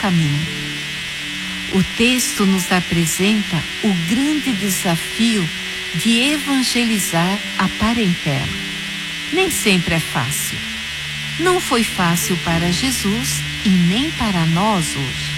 caminho. O texto nos apresenta o grande desafio de evangelizar a parentela. Nem sempre é fácil. Não foi fácil para Jesus e nem para nós hoje.